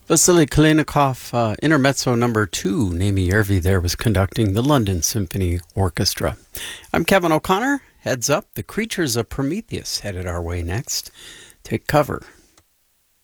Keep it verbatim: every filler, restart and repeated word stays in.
Vasily Kalinikov, uh, Intermezzo number two. Naimi Järvi there was conducting the London Symphony Orchestra. I'm Kevin O'Connor. Heads up, The Creatures of Prometheus headed our way next. Take cover